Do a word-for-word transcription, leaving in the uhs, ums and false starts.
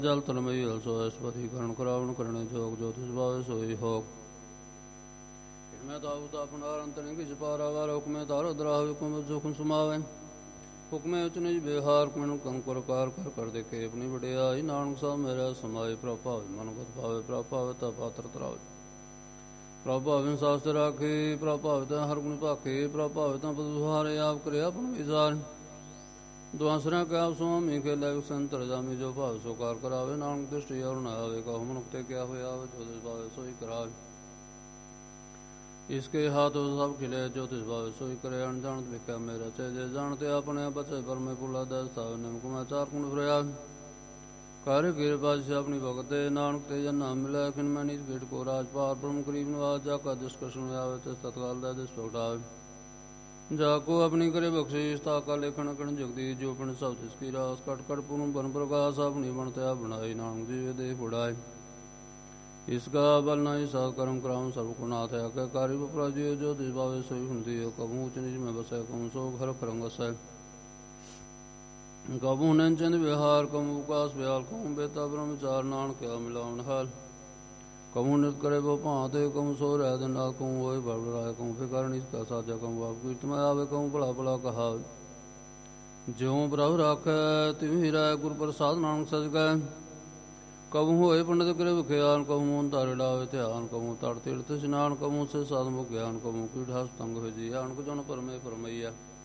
ਜਲ ਤਲਮਈ ਹਲ ਸੋ ਐਸਪਤੀ ਕਰਨ ਕਰਾਵਣ ਕਰਨੇ ਜੋਗ ਜੋ ਤਿਸ ਭਾਵੇ ਸੋਈ ਹੋਕ ਮੈਂ ਤਾਉ ਤਾ ਆਪਣਾ ਅੰਤਰਿ ਕਿਛ ਪਾਰਾਵਾਰ ਹੁਕਮੇ ਤਾਰੋ ਦਰਾਹ ਹੁਕਮ ਜੋਖਮ ਸਮਾਵੇ ਹੁਕਮੇ ਉਚ ਨਿਜ ਬਿਹਾਰ ਮਨ ਕੰਕਰ ਕਾਰ ਕਰ ਕਰ ਦੇਖੇ ਆਪਣੀ ਵਡਿਆਈ ਨਾਨਕ ਸਾਹਿਬ ਮੇਰਾ ਸਮਾਏ ਪ੍ਰਭਾਵ ਮਨੁਗਤ ਭਾਵੇ ਪ੍ਰਭਾਵ ਤਾ ਪਾਤਰ ਤਰਾਵੇ ਪ੍ਰਭਾਵਿ ਸਾਸਤਰ ਰਾਖੇ ਪ੍ਰਭਾਵ ਤਾ ਹਰ ਗੁਣ ਭਾਖੇ ਪ੍ਰਭਾਵ ਤਾ ਬਦੁਹਾਰੇ ਆਪ ਕਰਿਆ ਆਪਣ ਵਿਚਾਰ ਦੁਆਸਰਾ ਕਿਆ ਸੁਆਮੀ ਕੇ ਲੈ ਸੰਤਰ ਜਾਮੀ ਜੋ ਭਾਵ ਸੋ ਕਾਰ ਕਰਾਵੇ ਨਾਨਕ ਦ੍ਰਿਸ਼ਟੀ ਔਰ ਨਾ ਆਵੇ ਕਹੋ ਮਨੁਖ ਤੇ ਕਿਆ ਹੋਇਆ ਜੋ ਤਿਸ ਭਾਵੇ ਸੋਈ ਕਰਾਵੇ इसके हाथ सब खिले जो तिस भावे सोई करे अनजान लिखा मेरा चेजे जानते अपने बचे पर में पुला दस्ता निमक में चार कुंड भरया कार्य कृपा से अपनी भगते नानक ते जन नाम मिला खिन मैं नीच गेट को राजपाल ब्रह्म करीब नवाज जाका दुष्कर सुन आवे तिस तत्काल दा दिस प्रगटावे जाको अपनी करे बख्शीश ताका लेखन कण जगदी जो पिण सब तिसकी रास कट कट पूर्ण बन प्रकाश अपनी बनतया बनाई नानक जीवे दे बुढ़ाए इसका बल नहीं सा कर्म कराम सर्व को नाथ है आज्ञा कार्य अपराजियो जो तिस भावे सोई सुनती हो कबू ऊंच नीच में बसे कबू सो घर खरंगस है कबू नंचंद विहार कबू उकास ब्याल कबू बेता ब्रह्मचार नान क्या मिलावन हाल कबू नित करे वो भांते कबू सो रह दिन नाल कबू वही बड़बड़ाए कबू फिकर इसका साजा कबू आप कीर्त में आवे कबू भला भला कहा ज्यों प्रभु राख तिव ही राय गुरु प्रसाद नानक सज गए कबू होए पंडित करे विख्यान कबू मोन तारे लावे ध्यान कबू तड़ तीर्थ स्नान कबू से साधमुख ज्ञान कबू कीढ़ हस्त तंग हो जी आनक जन परमे परमैया